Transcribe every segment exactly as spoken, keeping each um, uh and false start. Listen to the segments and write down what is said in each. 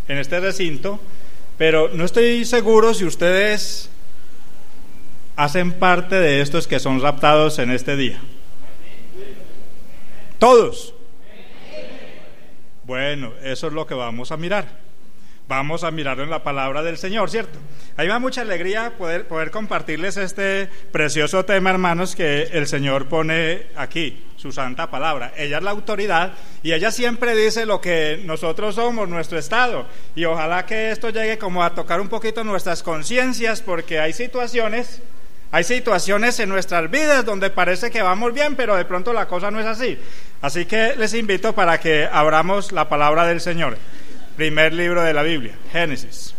en este recinto, pero no estoy seguro si ustedes hacen parte de estos que son raptados en este día. ¿Todos? Bueno, eso es lo que vamos a mirar. Vamos a mirarlo en la palabra del Señor, ¿cierto? A mí me da mucha alegría poder, poder compartirles este precioso tema, hermanos, que el Señor pone aquí, su santa palabra. Ella es la autoridad y ella siempre dice lo que nosotros somos, nuestro estado. Y ojalá que esto llegue como a tocar un poquito nuestras conciencias, porque hay situaciones, hay situaciones en nuestras vidas donde parece que vamos bien, pero de pronto la cosa no es así. Así que les invito para que abramos la palabra del Señor. Primer libro de la Biblia, Génesis.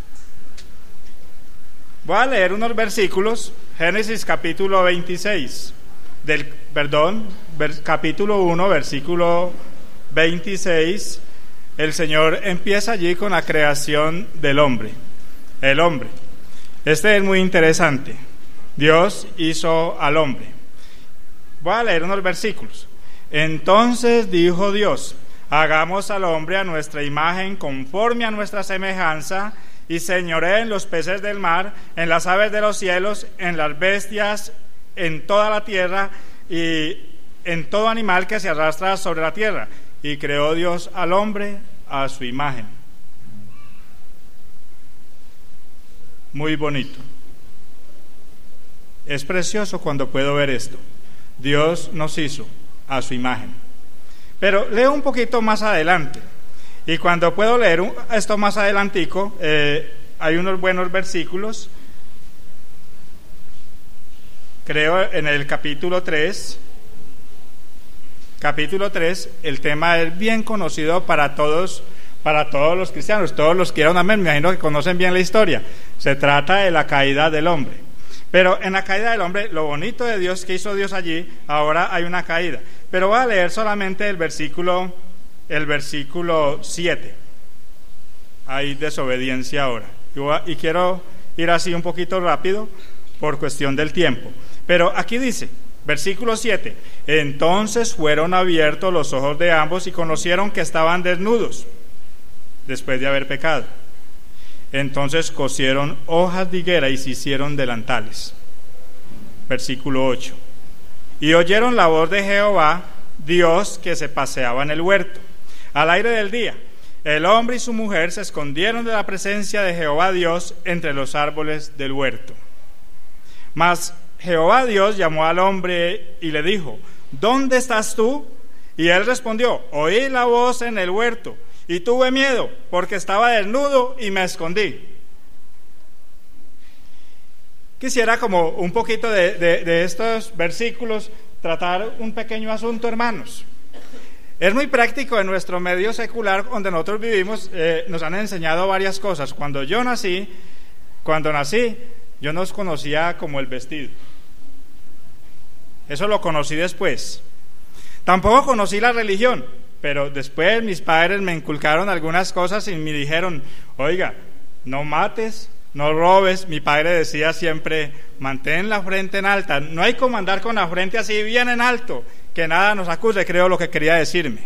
Voy a leer unos versículos. Génesis capítulo veintiséis, del, perdón, ver, capítulo uno, versículo veintiséis. El Señor empieza allí con la creación del hombre. El hombre. Este es muy interesante. Dios hizo al hombre. Voy a leer unos versículos. Entonces dijo Dios: hagamos al hombre a nuestra imagen, conforme a nuestra semejanza, y señoree en los peces del mar, en las aves de los cielos, en las bestias, en toda la tierra, y en todo animal que se arrastra sobre la tierra. Y creó Dios al hombre a su imagen. Muy bonito. Es precioso cuando puedo ver esto. Dios nos hizo a su imagen. Pero leo un poquito más adelante, y cuando puedo leer un, esto más adelantico, eh, hay unos buenos versículos. Creo en el capítulo tres, capítulo tres, el tema es bien conocido para todos, para todos los cristianos, todos los que quieran amén, me imagino que conocen bien la historia. Se trata de la caída del hombre. Pero en la caída del hombre, lo bonito de Dios que hizo Dios allí, ahora hay una caída. Pero voy a leer solamente el versículo, el versículo siete. Hay desobediencia ahora. Y, voy a, y quiero ir así un poquito rápido por cuestión del tiempo. Pero aquí dice, versículo siete: entonces fueron abiertos los ojos de ambos y conocieron que estaban desnudos después de haber pecado. Entonces cosieron hojas de higuera y se hicieron delantales. Versículo ocho. Y oyeron la voz de Jehová, Dios, que se paseaba en el huerto al aire del día. El hombre y su mujer se escondieron de la presencia de Jehová Dios entre los árboles del huerto. Mas Jehová Dios llamó al hombre y le dijo: ¿dónde estás tú? Y él respondió: oí la voz en el huerto, y tuve miedo, porque estaba desnudo y me escondí. Quisiera como un poquito de, de, de estos versículos tratar un pequeño asunto, hermanos. Es muy práctico en nuestro medio secular donde nosotros vivimos, eh, nos han enseñado varias cosas. Cuando yo nací, cuando nací, yo no conocía como el vestido. Eso lo conocí después. Tampoco conocí la religión, pero después mis padres me inculcaron algunas cosas y me dijeron: oiga, no mates, no robes. Mi padre decía siempre: mantén la frente en alta. No hay como andar con la frente así bien en alto, que nada nos acuse, creo lo que quería decirme.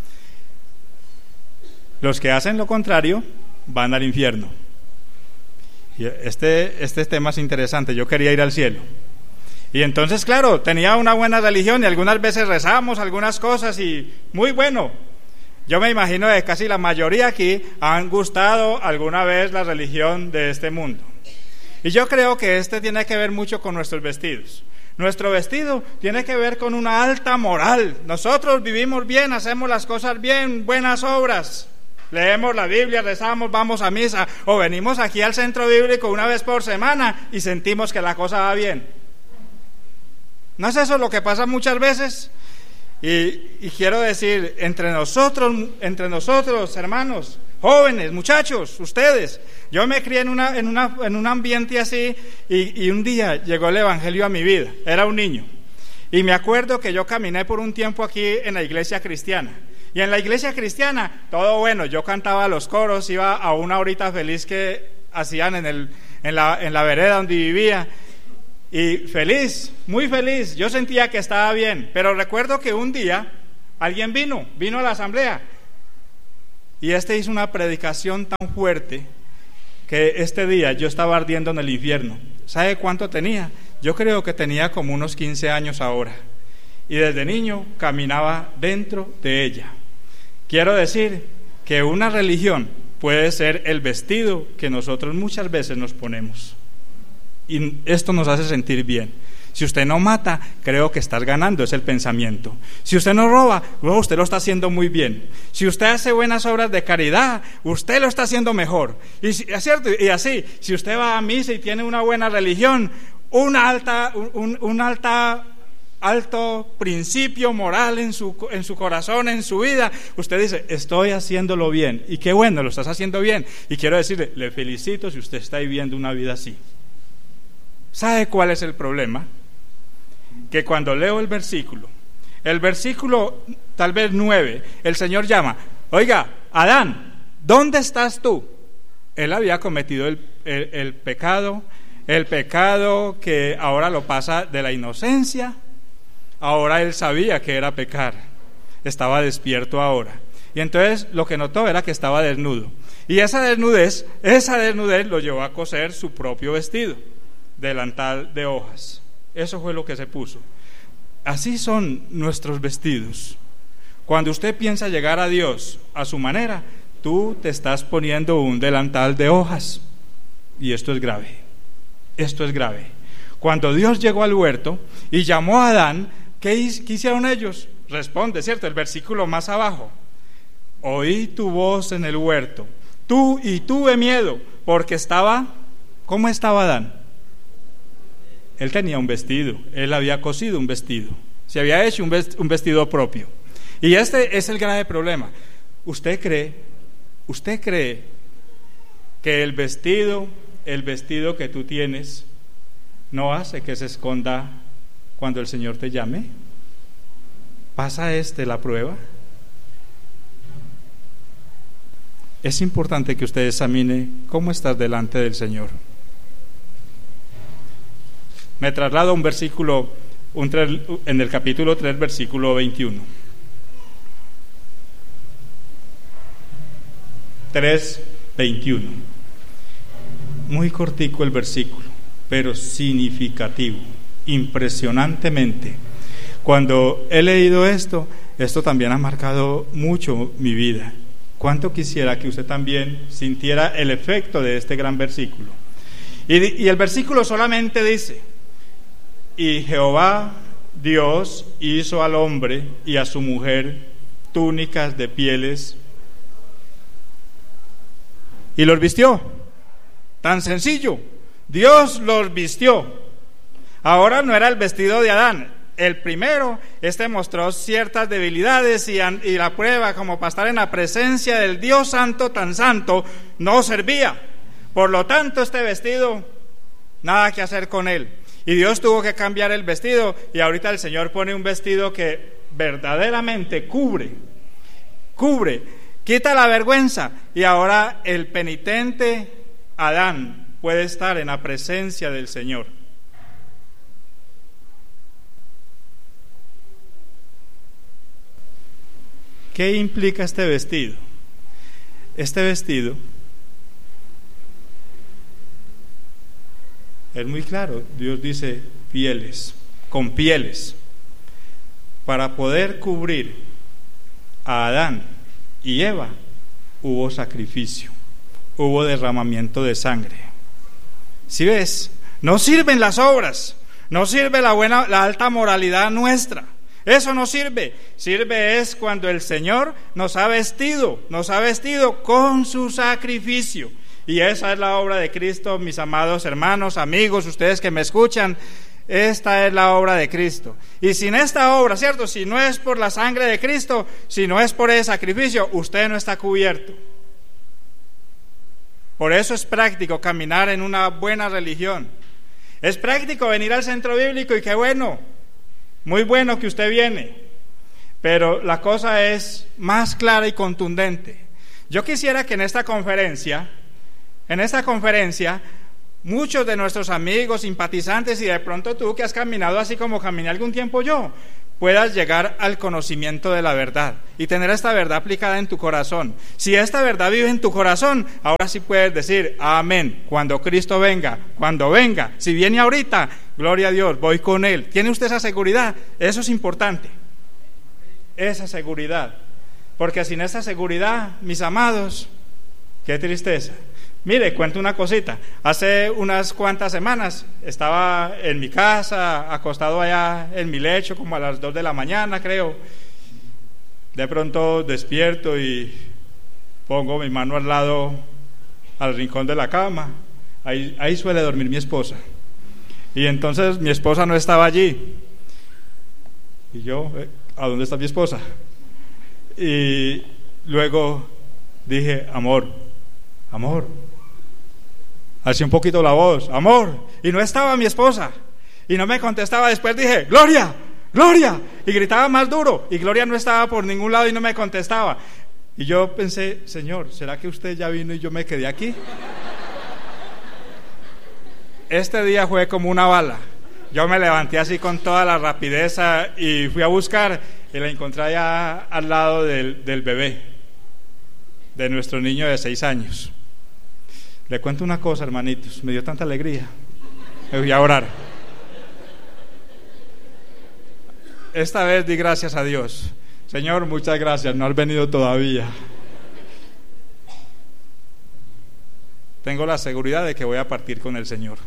Los que hacen lo contrario van al infierno. Y este, este tema es interesante. Yo quería ir al cielo. Y entonces, claro, tenía una buena religión y algunas veces rezamos algunas cosas y muy bueno. Yo me imagino que casi la mayoría aquí han gustado alguna vez la religión de este mundo. Y yo creo que este tiene que ver mucho con nuestros vestidos. Nuestro vestido tiene que ver con una alta moral. Nosotros vivimos bien, hacemos las cosas bien, buenas obras. Leemos la Biblia, rezamos, vamos a misa, o venimos aquí al centro bíblico una vez por semana y sentimos que la cosa va bien. ¿No es eso lo que pasa muchas veces? Y, y quiero decir, entre nosotros, entre nosotros, hermanos, jóvenes, muchachos, ustedes, yo me crié en, una, en, una, en un ambiente así y, y un día llegó el evangelio a mi vida. Era un niño y me acuerdo que yo caminé por un tiempo aquí en la iglesia cristiana, y en la iglesia cristiana todo bueno, yo cantaba los coros, iba a una horita feliz que hacían en, el, en, la, en la vereda donde vivía. Y feliz, muy feliz, yo sentía que estaba bien, pero recuerdo que un día alguien vino, vino a la asamblea Y este hizo una predicación tan fuerte que este día yo estaba ardiendo en el infierno. ¿Sabe cuánto tenía? Yo creo que tenía como unos quince años ahora. Y desde niño caminaba dentro de ella. Quiero decir que una religión puede ser el vestido que nosotros muchas veces nos ponemos. Y esto nos hace sentir bien. Si usted no mata, creo que estás ganando, es el pensamiento. Si usted no roba, oh, usted lo está haciendo muy bien. Si usted hace buenas obras de caridad, usted lo está haciendo mejor. Y si, es cierto, y así, si usted va a misa y tiene una buena religión, una alta, un, un alta, alto principio moral en su, en su corazón, en su vida, usted dice, estoy haciéndolo bien. Y qué bueno, lo estás haciendo bien. Y quiero decirle, le felicito si usted está viviendo una vida así. ¿Sabe cuál es el problema? Que cuando leo el versículo, el versículo tal vez nueve, el Señor llama, oiga, Adán, ¿dónde estás tú? Él había cometido el, el, el pecado, el pecado que ahora lo pasa de la inocencia, ahora él sabía que era pecar, estaba despierto ahora, y entonces lo que notó era que estaba desnudo, y esa desnudez, esa desnudez lo llevó a coser su propio vestido, delantal de hojas. Eso fue lo que se puso. Así son nuestros vestidos. Cuando usted piensa llegar a Dios a su manera, tú te estás poniendo un delantal de hojas. Y esto es grave. Esto es grave. Cuando Dios llegó al huerto y llamó a Adán, ¿qué hicieron ellos? Responde, ¿cierto? El versículo más abajo. Oí tu voz en el huerto. Tú y tuve miedo, porque estaba, ¿cómo estaba Adán? Él tenía un vestido, él había cosido un vestido, se había hecho un vestido propio. Y este es el grave problema. ¿Usted cree, usted cree que el vestido, el vestido que tú tienes, no hace que se esconda cuando el Señor te llame? ¿Pasa este la prueba? Es importante que usted examine cómo estás delante del Señor. Me traslado a un versículo, un tres, en el capítulo tres, versículo veintiuno. tres, veintiuno. Muy cortico el versículo, pero significativo, impresionantemente. Cuando he leído esto, esto también ha marcado mucho mi vida. ¿Cuánto quisiera que usted también sintiera el efecto de este gran versículo? Y, y el versículo solamente dice: y Jehová Dios hizo al hombre y a su mujer túnicas de pieles y los vistió. Tan sencillo, Dios los vistió. Ahora no era el vestido de Adán. El primero, este mostró ciertas debilidades y, y la prueba, como para estar en la presencia del Dios santo, tan santo, no servía. Por lo tanto, este vestido, nada que hacer con él. Y Dios tuvo que cambiar el vestido, y ahorita el Señor pone un vestido que verdaderamente cubre, cubre, quita la vergüenza, y ahora el penitente Adán puede estar en la presencia del Señor. ¿Qué implica este vestido? Este vestido es muy claro. Dios dice pieles, con pieles. Para poder cubrir a Adán y Eva hubo sacrificio, hubo derramamiento de sangre. ¿Sí ves? No sirven las obras, no sirve la buena, la alta moralidad nuestra. Eso no sirve. Sirve es cuando el Señor nos ha vestido, nos ha vestido con su sacrificio. Y esa es la obra de Cristo, mis amados hermanos, amigos, ustedes que me escuchan. Esta es la obra de Cristo. Y sin esta obra, ¿cierto? Si no es por la sangre de Cristo, si no es por ese sacrificio, usted no está cubierto. Por eso es práctico caminar en una buena religión. Es práctico venir al centro bíblico, y qué bueno, muy bueno que usted viene, pero la cosa es más clara y contundente. Yo quisiera que en esta conferencia, en esta conferencia, muchos de nuestros amigos, simpatizantes, y de pronto tú que has caminado así como caminé algún tiempo yo, puedas llegar al conocimiento de la verdad y tener esta verdad aplicada en tu corazón. Si esta verdad vive en tu corazón, ahora sí puedes decir amén cuando Cristo venga, cuando venga. Si viene ahorita, gloria a Dios, voy con Él. ¿Tiene usted esa seguridad? Eso es importante, esa seguridad, porque sin esa seguridad, mis amados, qué tristeza. Mire, cuento una cosita. Hace unas cuantas semanas estaba en mi casa, acostado allá en mi lecho, como a las dos de la mañana, creo. De pronto despierto y pongo mi mano al lado, al rincón de la cama. Ahí, ahí suele dormir mi esposa. Y entonces mi esposa no estaba allí. Y yo, ¿a dónde está mi esposa? Y luego dije, amor, amor. Alcé un poquito la voz, amor, y no estaba mi esposa, y no me contestaba. Después dije, Gloria, Gloria, y gritaba más duro, y Gloria no estaba por ningún lado y no me contestaba. Y yo pensé, Señor, ¿será que usted ya vino y yo me quedé aquí? Este día fue como una bala. Yo me levanté así con toda la rapidez y fui a buscar, y la encontré allá al lado del, del bebé, de nuestro niño de seis años. Le cuento una cosa, hermanitos, me dio tanta alegría. Me voy a orar. Esta vez di gracias a Dios. Señor, muchas gracias, no has venido todavía. Tengo la seguridad de que voy a partir con el Señor.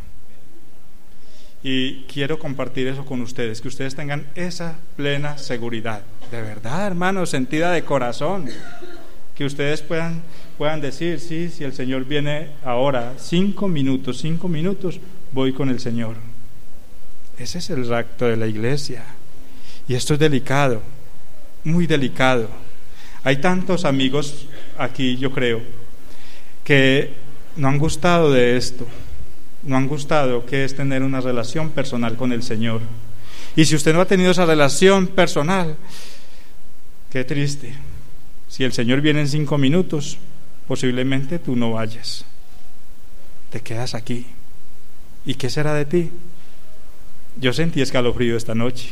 Y quiero compartir eso con ustedes, que ustedes tengan esa plena seguridad. De verdad, hermanos, sentida de corazón. Que ustedes puedan, puedan decir, sí, si el Señor viene ahora, cinco minutos, cinco minutos, voy con el Señor. Ese es el rapto de la iglesia. Y esto es delicado, muy delicado. Hay tantos amigos aquí, yo creo, que no han gustado de esto, no han gustado que es tener una relación personal con el Señor. Y si usted no ha tenido esa relación personal, qué triste. Si el Señor viene en cinco minutos, posiblemente tú no vayas. Te quedas aquí. ¿Y qué será de ti? Yo sentí escalofrío esta noche.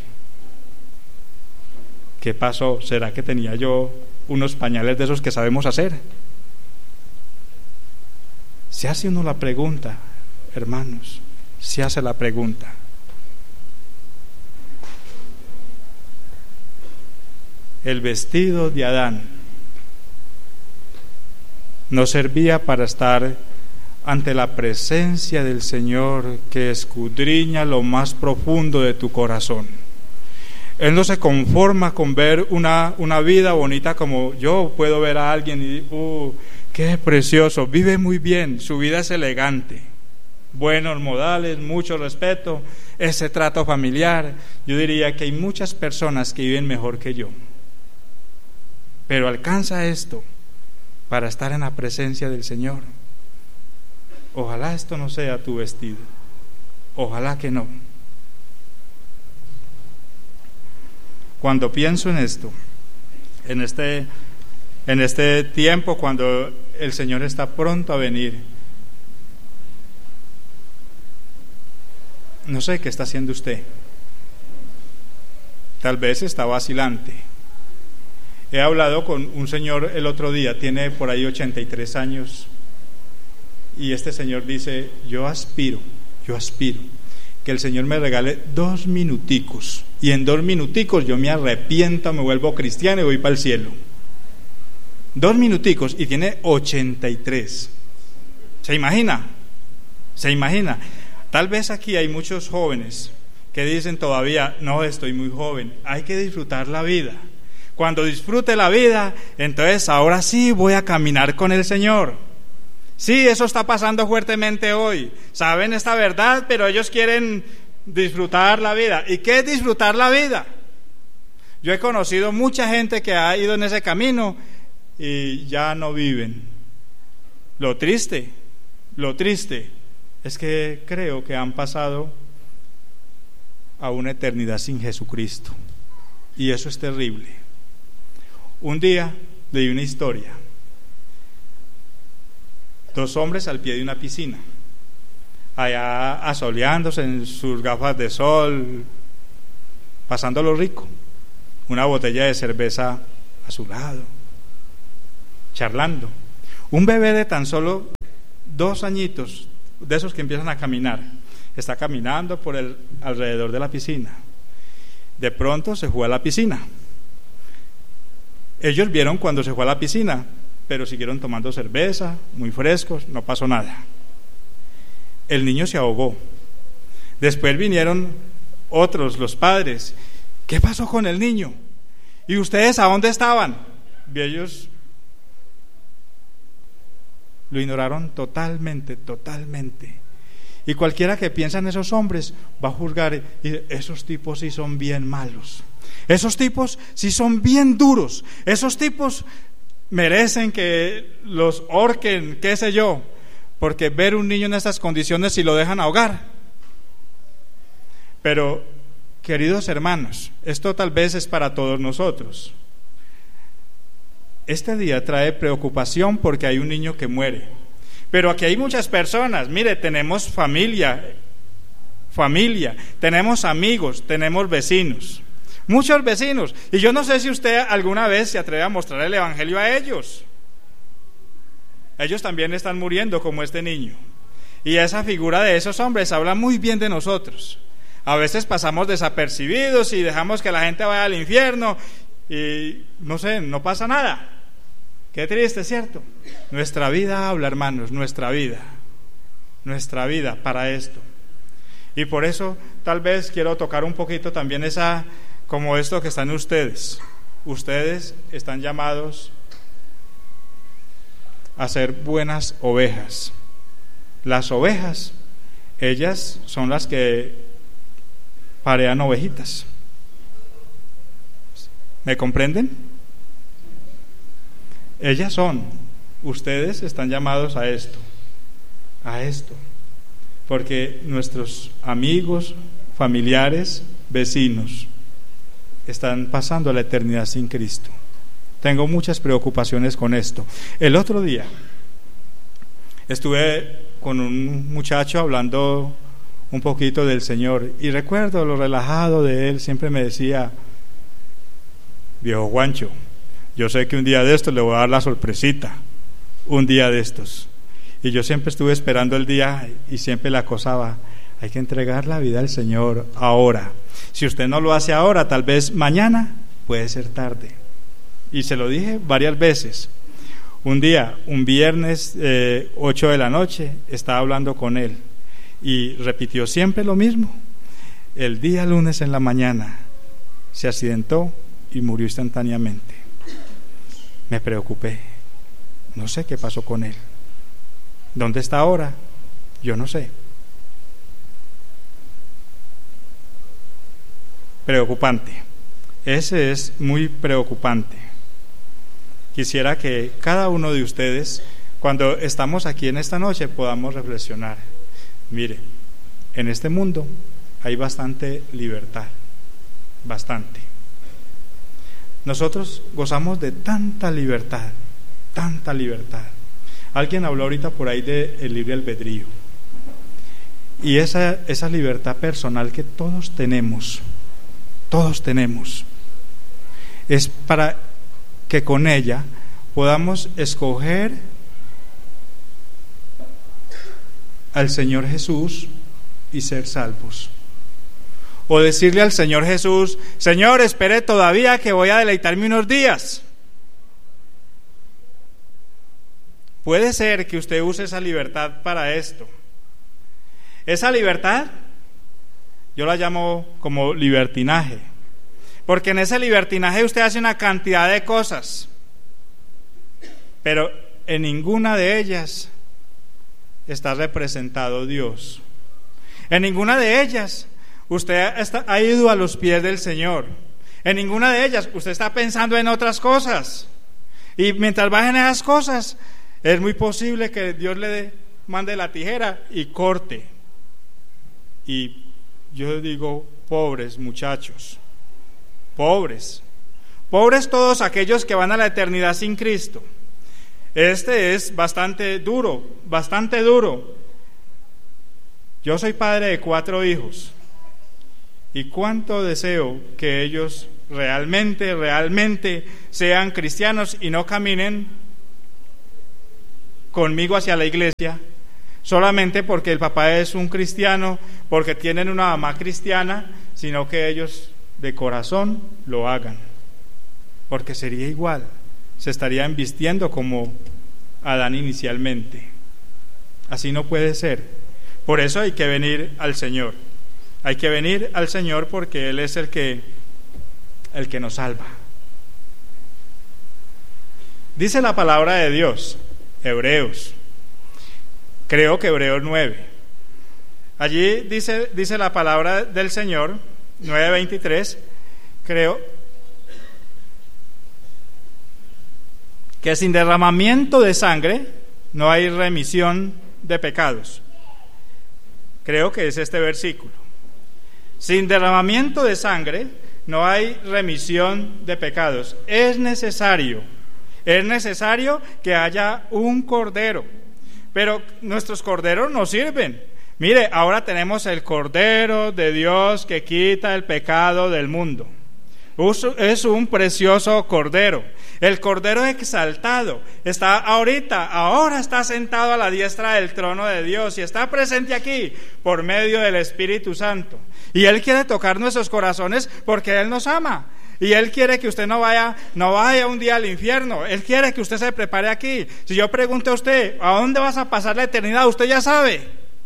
¿Qué pasó? ¿Será que tenía yo unos pañales de esos que sabemos hacer? Se hace uno la pregunta, hermanos, se hace la pregunta. El vestido de Adán no servía para estar ante la presencia del Señor que escudriña lo más profundo de tu corazón. Él no se conforma con ver una, una vida bonita como yo puedo ver a alguien y uh, qué precioso, vive muy bien, su vida es elegante, buenos modales, mucho respeto, ese trato familiar. Yo diría que hay muchas personas que viven mejor que yo, pero alcanza esto para estar en la presencia del Señor. Ojalá esto no sea tu vestido, ojalá que no. Cuando pienso en esto, en este, en este tiempo, cuando el Señor está pronto a venir, no sé qué está haciendo usted. Tal vez está vacilante. He hablado con un señor el otro día, tiene por ahí ochenta y tres años, y este señor dice, yo aspiro, yo aspiro que el Señor me regale dos minuticos, y en dos minuticos yo me arrepiento, me vuelvo cristiano y voy para el cielo. Dos minuticos, y tiene ochenta y tres. ¿Se imagina? ¿Se imagina? Tal vez aquí hay muchos jóvenes que dicen todavía, no, estoy muy joven, hay que disfrutar la vida. Cuando disfrute la vida, entonces ahora sí voy a caminar con el Señor. Sí, eso está pasando fuertemente hoy. Saben esta verdad, pero ellos quieren disfrutar la vida. ¿Y qué es disfrutar la vida? Yo he conocido mucha gente que ha ido en ese camino y ya no viven. Lo triste, lo triste es que creo que han pasado a una eternidad sin Jesucristo. Y eso es terrible. Un día leí una historia. Dos hombres al pie de una piscina, allá asoleándose en sus gafas de sol, pasándolo rico. una botella de cerveza a su lado, charlando. Un bebé de tan solo dos añitos, de esos que empiezan a caminar, está caminando por el alrededor de la piscina. De pronto se fue a la piscina. Ellos vieron cuando se fue a la piscina, pero siguieron tomando cerveza, muy frescos, no pasó nada. El niño se ahogó. Después vinieron otros, los padres. ¿Qué pasó con el niño? ¿Y ustedes a dónde estaban? Y ellos lo ignoraron totalmente, totalmente. Y cualquiera que piensa en esos hombres va a juzgar, y esos tipos sí son bien malos, esos tipos sí son bien duros, esos tipos merecen que los ahorquen, qué sé yo, porque ver un niño en estas condiciones y lo dejan ahogar. Pero, queridos hermanos, esto tal vez es para todos nosotros. Este día trae preocupación porque hay un niño que muere. Pero aquí hay muchas personas. Mire, tenemos familia, familia, tenemos amigos, tenemos vecinos, muchos vecinos. Y yo no sé si usted alguna vez se atreve a mostrar el evangelio a ellos. Ellos también están muriendo como este niño. Y esa figura de esos hombres habla muy bien de nosotros. A veces pasamos desapercibidos y dejamos que la gente vaya al infierno y no sé, no pasa nada. Qué triste, ¿cierto? Nuestra vida habla, hermanos, nuestra vida, nuestra vida para esto. Y por eso tal vez quiero tocar un poquito también esa, como esto que están ustedes. Ustedes están llamados a ser buenas ovejas. Las ovejas, ellas son las que parean ovejitas. ¿Me comprenden? Ellas son, ustedes están llamados a esto, a esto, porque nuestros amigos, familiares, vecinos están pasando la eternidad sin Cristo. Tengo muchas preocupaciones con esto. El otro día estuve con un muchacho hablando un poquito del Señor y recuerdo lo relajado de él. Siempre me decía: viejo Juancho, yo sé que un día de estos le voy a dar la sorpresita, un día de estos. Y yo siempre estuve esperando el día y siempre le acosaba: hay que entregar la vida al Señor ahora. Si usted no lo hace ahora, tal vez mañana puede ser tarde. Y se lo dije varias veces. Un día, un viernes eh, ocho de la noche, estaba hablando con él y repitió siempre lo mismo. El día lunes en la mañana se accidentó y murió instantáneamente. Me preocupé, no sé qué pasó con él. ¿Dónde está ahora? Yo no sé. Preocupante. Ese es muy preocupante. Quisiera que cada uno de ustedes, cuando estamos aquí en esta noche, podamos reflexionar. Mire, en este mundo hay bastante libertad, bastante. Nosotros gozamos de tanta libertad, tanta libertad. Alguien habló ahorita por ahí del libre albedrío. Y esa, esa libertad personal que todos tenemos, todos tenemos, es para que con ella podamos escoger al Señor Jesús y ser salvos. O decirle al Señor Jesús: Señor, espere todavía que voy a deleitarme unos días. Puede ser que usted use esa libertad para esto. Esa libertad yo la llamo como libertinaje, porque en ese libertinaje usted hace una cantidad de cosas, pero en ninguna de ellas está representado Dios. En ninguna de ellas usted está, ha ido a los pies del Señor. En ninguna de ellas usted está pensando en otras cosas. Y mientras bajen esas cosas, es muy posible que Dios le dé, mande la tijera y corte. Y yo digo, pobres muchachos, pobres, pobres todos aquellos que van a la eternidad sin Cristo. Este es bastante duro, bastante duro. Yo soy padre de cuatro hijos Y cuánto deseo que ellos realmente, realmente sean cristianos y no caminen conmigo hacia la iglesia solamente porque el papá es un cristiano, porque tienen una mamá cristiana, sino que ellos de corazón lo hagan, porque sería igual, se estarían vistiendo como Adán inicialmente. Así no puede ser. Por eso hay que venir al Señor. Hay que venir al Señor porque Él es el que, el que nos salva. Dice la palabra de Dios, Hebreos, creo que Hebreos nueve. Allí dice, dice la palabra del Señor, nueve veintitrés, creo, que sin derramamiento de sangre no hay remisión de pecados. Creo que es este versículo. Sin derramamiento de sangre no hay remisión de pecados. Es necesario, es necesario que haya un cordero. Pero nuestros corderos no sirven. Mire, ahora tenemos el Cordero de Dios que quita el pecado del mundo. Es un precioso cordero. El cordero exaltado está ahorita, ahora está sentado a la diestra del trono de Dios y está presente aquí por medio del Espíritu Santo. Y Él quiere tocar nuestros corazones porque Él nos ama. Y Él quiere que usted no vaya, no vaya un día al infierno. Él quiere que usted se prepare aquí. Si yo pregunto a usted, ¿a dónde vas a pasar la eternidad? Usted ya sabe.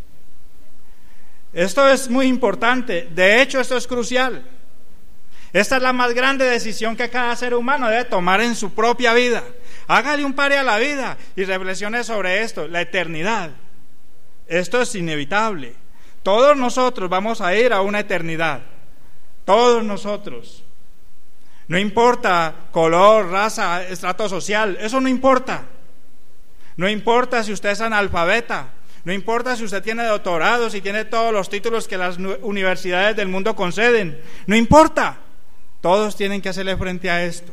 Esto es muy importante. De hecho, esto es crucial. Esta es la más grande decisión que cada ser humano debe tomar en su propia vida. Hágale un pare a la vida y reflexione sobre esto, la eternidad. Esto es inevitable. Todos nosotros vamos a ir a una eternidad. Todos nosotros. No importa color, raza, estrato social, eso no importa. No importa si usted es analfabeta, no importa si usted tiene doctorado, si tiene todos los títulos que las universidades del mundo conceden, no importa. Todos tienen que hacerle frente a esto.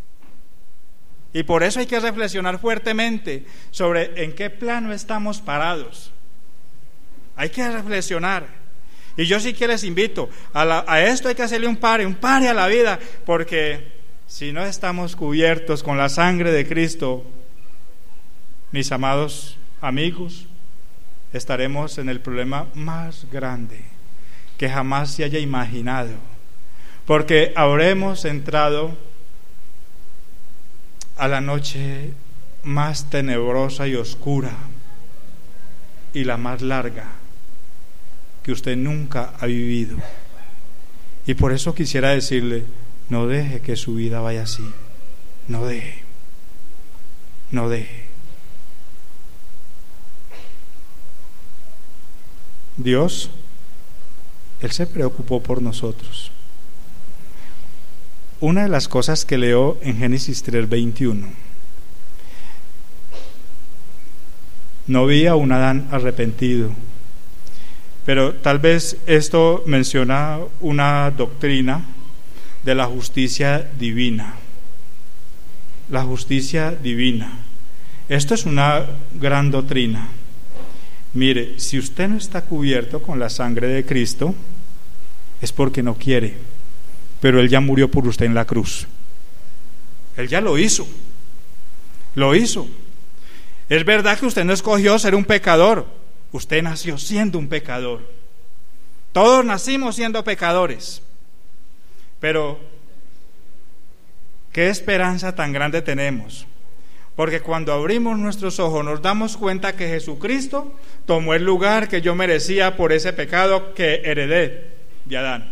Y por eso hay que reflexionar fuertemente sobre en qué plano estamos parados. Hay que reflexionar. Y yo sí que les invito, a, la, a esto hay que hacerle un pare, un pare a la vida, porque si no estamos cubiertos con la sangre de Cristo, mis amados amigos, estaremos en el problema más grande que jamás se haya imaginado, porque habremos entrado a la noche más tenebrosa y oscura y la más larga que usted nunca ha vivido. Y por eso quisiera decirle, no deje que su vida vaya así, no deje, no deje. Dios, Él se preocupó por nosotros. Una de las cosas que leo en Génesis tres veintiuno, no vi a un Adán arrepentido, pero tal vez esto menciona una doctrina de la justicia divina. La justicia divina. Esto es una gran doctrina. Mire, si usted no está cubierto con la sangre de Cristo, es porque no quiere, pero Él ya murió por usted en la cruz. Él ya lo hizo, lo hizo. Es verdad que usted no escogió ser un pecador, usted nació siendo un pecador. Todos nacimos siendo pecadores, pero qué esperanza tan grande tenemos. Porque cuando abrimos nuestros ojos nos damos cuenta que Jesucristo tomó el lugar que yo merecía por ese pecado que heredé de Adán.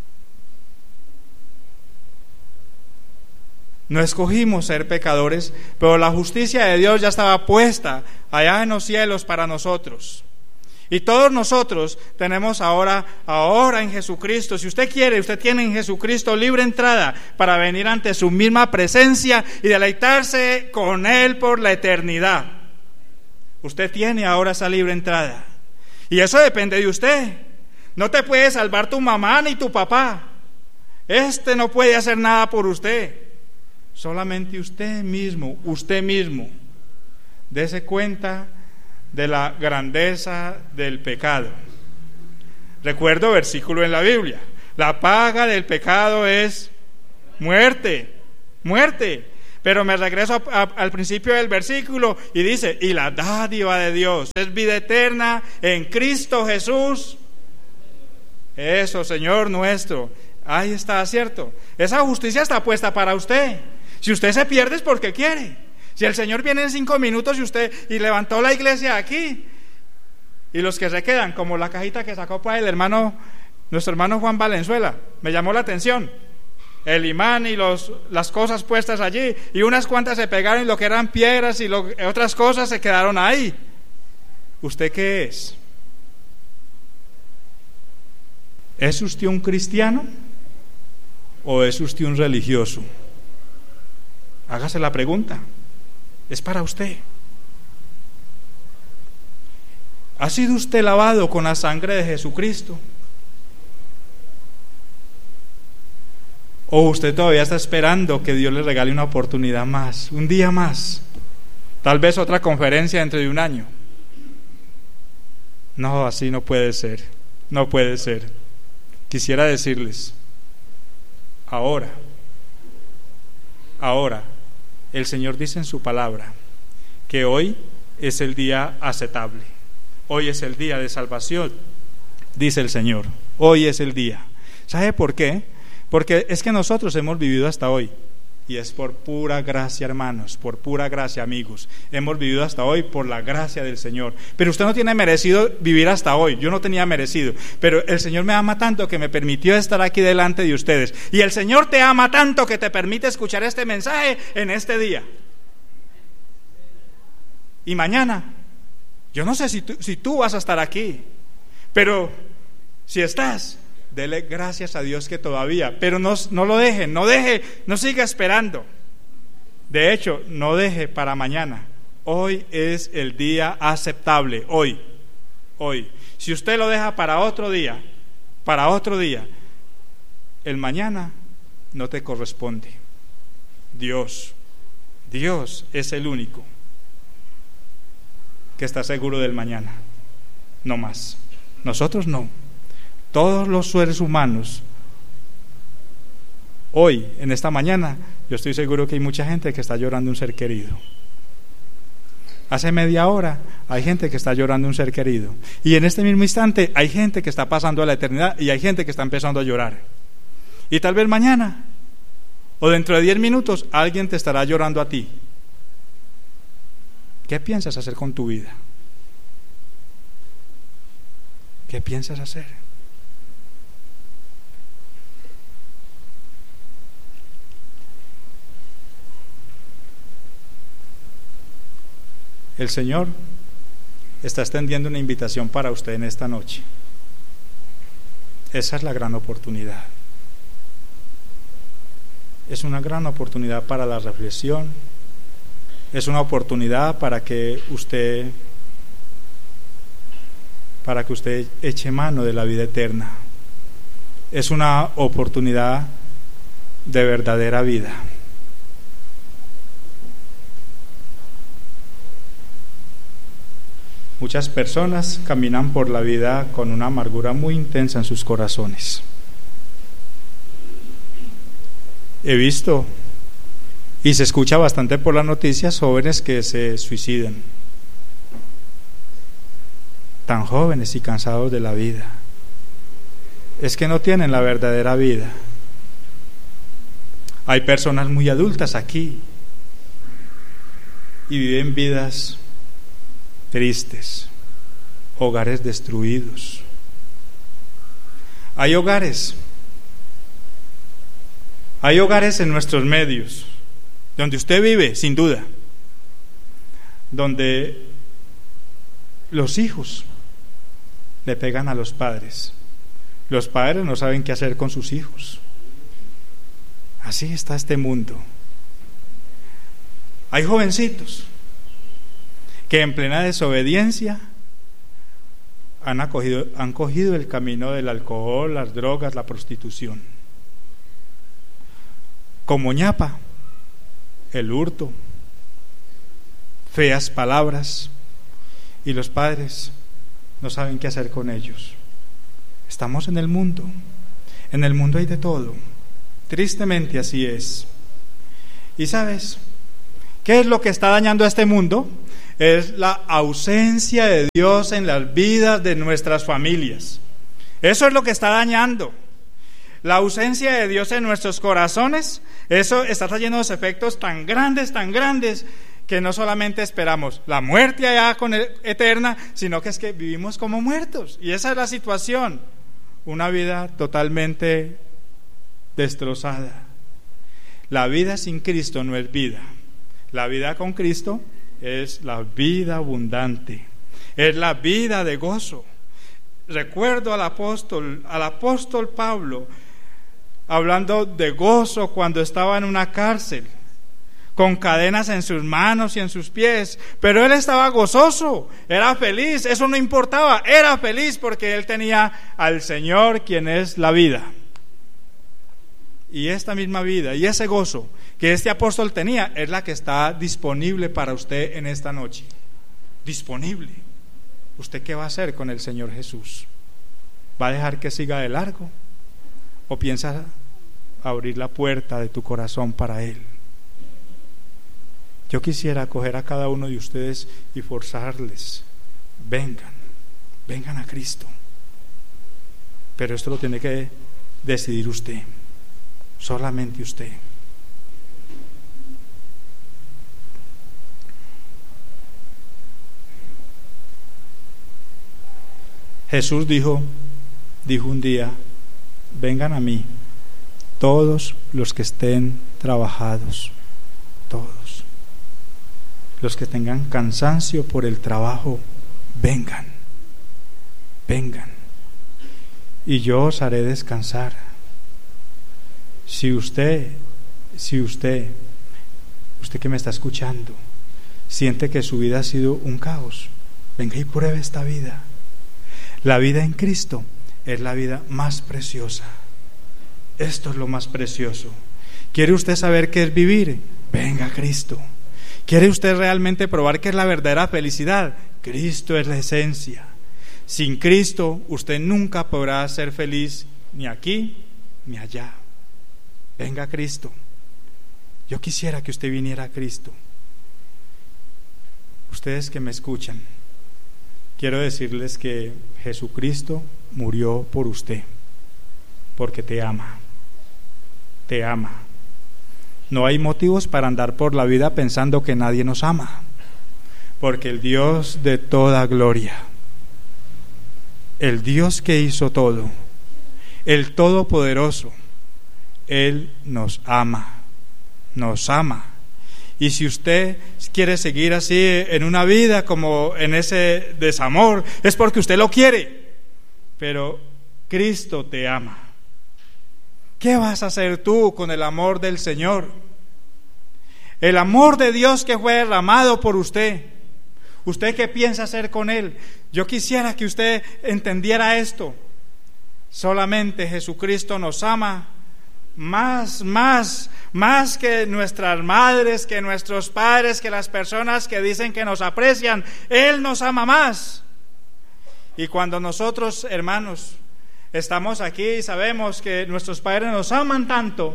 No escogimos ser pecadores, pero la justicia de Dios ya estaba puesta allá en los cielos para nosotros. Y todos nosotros tenemos ahora, ahora en Jesucristo, si usted quiere, usted tiene en Jesucristo libre entrada para venir ante su misma presencia y deleitarse con Él por la eternidad. Usted tiene ahora esa libre entrada. Y eso depende de usted. No te puede salvar tu mamá ni tu papá. Este no puede hacer nada por usted. Solamente usted mismo, usted mismo. Dese cuenta de la grandeza del pecado. Recuerdo versículo en la Biblia, La paga del pecado es muerte, muerte. Pero me regreso a, a, al principio del versículo y dice, y la dádiva de Dios es vida eterna en Cristo Jesús. Eso, Señor nuestro. Ahí está, ¿cierto? Esa justicia está puesta para usted. Si usted se pierde es porque quiere. Si el Señor viene en cinco minutos y usted y levantó la iglesia aquí, y los que se quedan, como la cajita que sacó para el hermano, nuestro hermano Juan Valenzuela, me llamó la atención. El imán y los, las cosas puestas allí, y unas cuantas se pegaron y lo que eran piedras y lo, otras cosas se quedaron ahí. ¿Usted qué es? ¿Es usted un cristiano o es usted un religioso? Hágase la pregunta. Es para usted. ¿Ha sido usted lavado con la sangre de Jesucristo? ¿O usted todavía está esperando que Dios le regale una oportunidad más, un día más? Tal vez otra conferencia dentro de un año. No, así no puede ser. No puede ser. Quisiera decirles, ahora, ahora, el Señor dice en su palabra que hoy es el día aceptable. Hoy es el día de salvación, dice el Señor. Hoy es el día. ¿Sabe por qué? Porque es que nosotros hemos vivido hasta hoy, y es por pura gracia, hermanos, por pura gracia, amigos. Hemos vivido hasta hoy por la gracia del Señor. Pero usted no tiene merecido vivir hasta hoy. Yo no tenía merecido, pero el Señor me ama tanto que me permitió estar aquí delante de ustedes. Y el Señor te ama tanto que te permite escuchar este mensaje en este día. Y mañana, yo no sé si tú, si tú vas a estar aquí, pero si estás, dele gracias a Dios que todavía, pero no, no lo deje, no deje, no siga esperando. De hecho, no deje para mañana. Hoy es el día aceptable, hoy, hoy. Si usted lo deja para otro día, para otro día, el mañana no te corresponde. Dios, Dios es el único que está seguro del mañana, no más. Nosotros no. Todos los seres humanos, hoy, en esta mañana, yo estoy seguro que hay mucha gente que está llorando un ser querido. Hace media hora hay gente que está llorando un ser querido. Y en este mismo instante hay gente que está pasando a la eternidad y hay gente que está empezando a llorar. Y tal vez mañana, o dentro de diez minutos, alguien te estará llorando a ti. ¿Qué piensas hacer con tu vida? ¿Qué piensas hacer? El Señor está extendiendo una invitación para usted en esta noche. Esa es la gran oportunidad. Es una gran oportunidad para la reflexión. Es una oportunidad para que usted para que usted eche mano de la vida eterna. Es una oportunidad de verdadera vida. Muchas personas caminan por la vida con una amargura muy intensa en sus corazones. He visto y se escucha bastante por las noticias jóvenes que se suicidan, tan jóvenes y cansados de la vida. Es que no tienen la verdadera vida. Hay personas muy adultas aquí y viven vidas tristes, hogares destruidos. Hay hogares, hay hogares en nuestros medios, donde usted vive, sin duda, donde los hijos le pegan a los padres, los padres no saben qué hacer con sus hijos. Así está este mundo. Hay jovencitos que en plena desobediencia han, acogido, han cogido el camino del alcohol, las drogas, la prostitución. Como ñapa, el hurto, feas palabras, y los padres no saben qué hacer con ellos. Estamos en el mundo. En el mundo hay de todo. Tristemente así es. ¿Y sabes qué es lo que está dañando a este mundo? Es la ausencia de Dios en las vidas de nuestras familias. Eso es lo que está dañando. La ausencia de Dios en nuestros corazones, eso está trayendo unos efectos tan grandes, tan grandes, que no solamente esperamos la muerte allá con el, eterna, sino que es que vivimos como muertos. Y esa es la situación. Una vida totalmente destrozada. La vida sin Cristo no es vida. La vida con Cristo es la vida abundante. Es la vida de gozo. Recuerdo al apóstol, al apóstol Pablo, hablando de gozo cuando estaba en una cárcel, con cadenas en sus manos y en sus pies, pero él estaba gozoso, era feliz, eso no importaba, era feliz porque él tenía al Señor, quien es la vida. Y esta misma vida y ese gozo que este apóstol tenía es la que está disponible para usted en esta noche. Disponible. ¿Usted qué va a hacer con el Señor Jesús? ¿Va a dejar que siga de largo? ¿O piensa abrir la puerta de tu corazón para Él? Yo quisiera acoger a cada uno de ustedes y forzarles. Vengan, vengan a Cristo. Pero esto lo tiene que decidir usted. Solamente usted. Jesús dijo, dijo un día, vengan a mí, todos los que estén trabajados, todos, los que tengan cansancio por el trabajo, vengan, vengan, y yo os haré descansar. Si usted, si usted, usted que me está escuchando, siente que su vida ha sido un caos, venga y pruebe esta vida. La vida en Cristo es la vida más preciosa. Esto es lo más precioso. ¿Quiere usted saber qué es vivir? Venga a Cristo. ¿Quiere usted realmente probar qué es la verdadera felicidad? Cristo es la esencia. Sin Cristo usted nunca podrá ser feliz ni aquí ni allá. Venga a Cristo. Yo quisiera que usted viniera a Cristo. Ustedes que me escuchan, quiero decirles que Jesucristo murió por usted, porque te ama, te ama. No hay motivos para andar por la vida pensando que nadie nos ama, porque el Dios de toda gloria, el Dios que hizo todo, el Todopoderoso, Él nos ama, nos ama. Y si usted quiere seguir así en una vida como en ese desamor, es porque usted lo quiere. Pero Cristo te ama. ¿Qué vas a hacer tú con el amor del Señor? El amor de Dios que fue derramado por usted. ¿Usted qué piensa hacer con Él? Yo quisiera que usted entendiera esto. Solamente Jesucristo nos ama más, más, más que nuestras madres, que nuestros padres, que las personas que dicen que nos aprecian. Él nos ama más. Y cuando nosotros, hermanos, estamos aquí y sabemos que nuestros padres nos aman tanto,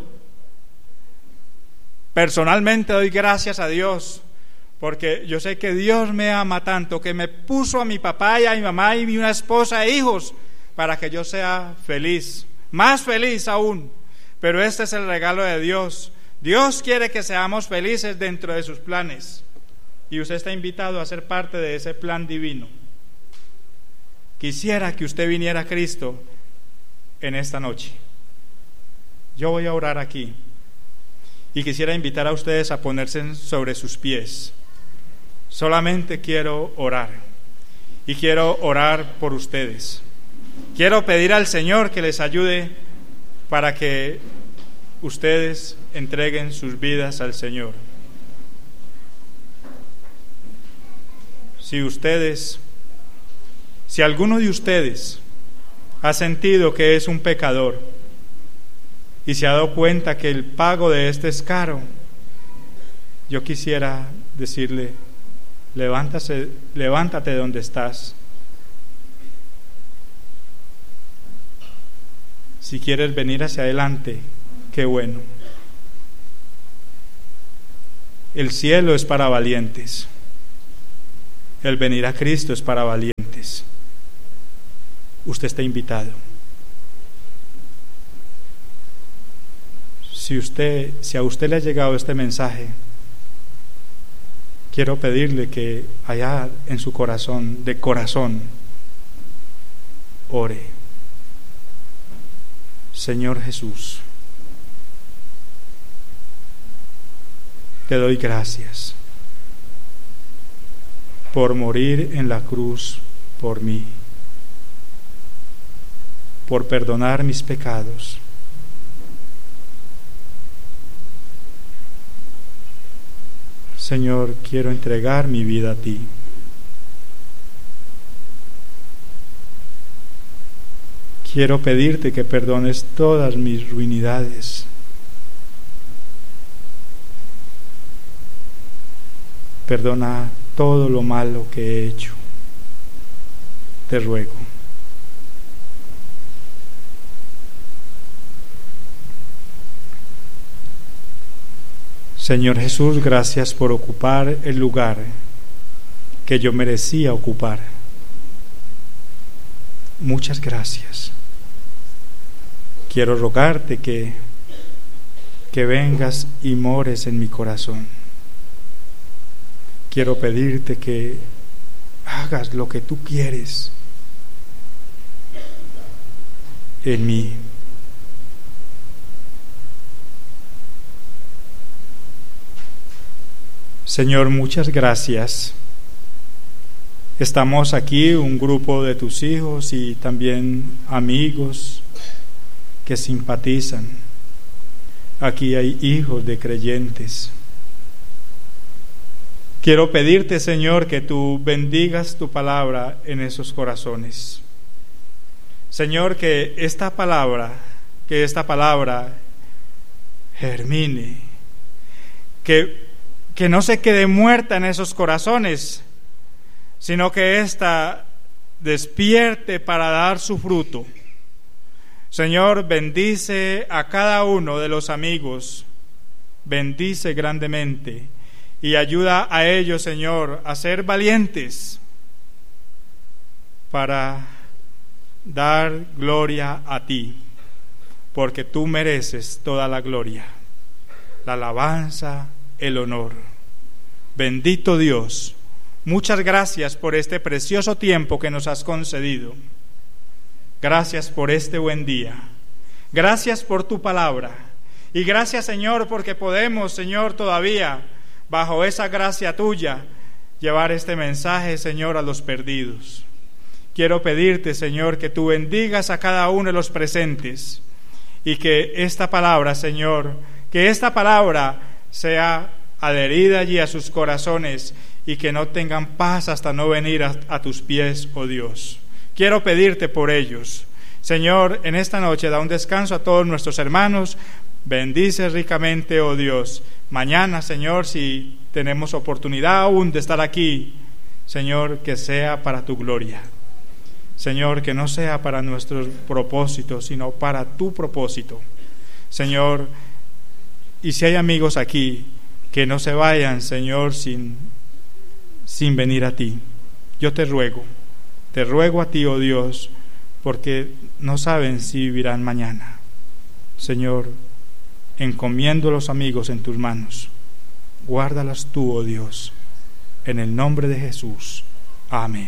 personalmente doy gracias a Dios, porque yo sé que Dios me ama tanto, que me puso a mi papá y a mi mamá y una esposa e hijos para que yo sea feliz, más feliz aún. Pero este es el regalo de Dios. Dios quiere que seamos felices dentro de sus planes, y usted está invitado a ser parte de ese plan divino. Quisiera que usted viniera a Cristo en esta noche. Yo voy a orar aquí y quisiera invitar a ustedes a ponerse sobre sus pies. Solamente quiero orar y quiero orar por ustedes. Quiero pedir al Señor que les ayude para que ustedes entreguen sus vidas al Señor. Si ustedes, si alguno de ustedes ha sentido que es un pecador y se ha dado cuenta que el pago de este es caro, yo quisiera decirle, levántase, levántate de donde estás. Si quieres venir hacia adelante, qué bueno. El cielo es para valientes. El venir a Cristo es para valientes. Usted está invitado. Si usted, si a usted le ha llegado este mensaje, quiero pedirle que allá en su corazón, de corazón, ore. Señor Jesús, te doy gracias por morir en la cruz por mí, por perdonar mis pecados. Señor, quiero entregar mi vida a ti. Quiero pedirte que perdones todas mis ruinidades. Perdona todo lo malo que he hecho. Te ruego. Señor Jesús, gracias por ocupar el lugar que yo merecía ocupar. Muchas gracias. Quiero rogarte que, que vengas y mores en mi corazón. Quiero pedirte que hagas lo que tú quieres en mí. Señor, muchas gracias. Estamos aquí, un grupo de tus hijos y también amigos que simpatizan. Aquí hay hijos de creyentes. Quiero pedirte, Señor, que tú bendigas tu palabra en esos corazones. Señor, que esta palabra, que esta palabra germine, que, que no se quede muerta en esos corazones, sino que ésta despierte para dar su fruto. Señor, bendice a cada uno de los amigos, bendice grandemente y ayuda a ellos, Señor, a ser valientes para dar gloria a ti, porque tú mereces toda la gloria, la alabanza, el honor. Bendito Dios, muchas gracias por este precioso tiempo que nos has concedido. Gracias por este buen día. Gracias por tu palabra. Y gracias, Señor, porque podemos, Señor, todavía, bajo esa gracia tuya, llevar este mensaje, Señor, a los perdidos. Quiero pedirte, Señor, que tú bendigas a cada uno de los presentes y que esta palabra, Señor, que esta palabra sea adherida allí a sus corazones y que no tengan paz hasta no venir a, a tus pies, oh Dios. Quiero pedirte por ellos. Señor, en esta noche da un descanso a todos nuestros hermanos. Bendice ricamente, oh Dios. Mañana, Señor, si tenemos oportunidad aún de estar aquí, Señor, que sea para tu gloria. Señor, que no sea para nuestros propósitos, sino para tu propósito. Señor, y si hay amigos aquí, que no se vayan, Señor, sin, sin venir a ti. Yo te ruego. Te ruego a ti, oh Dios, porque no saben si vivirán mañana. Señor, encomiendo a los amigos en tus manos. Guárdalas tú, oh Dios, en el nombre de Jesús. Amén.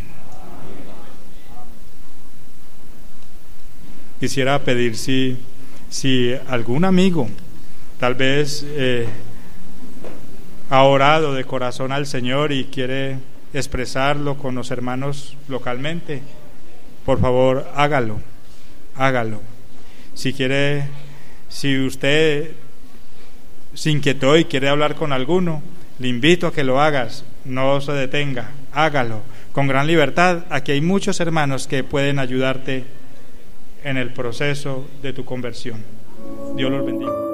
Quisiera pedir si, si algún amigo tal vez eh, ha orado de corazón al Señor y quiere expresarlo con los hermanos localmente, por favor, hágalo, hágalo. Si quiere, si usted se inquietó y quiere hablar con alguno, le invito a que lo hagas, no se detenga, hágalo, con gran libertad. Aquí hay muchos hermanos que pueden ayudarte en el proceso de tu conversión. Dios los bendiga.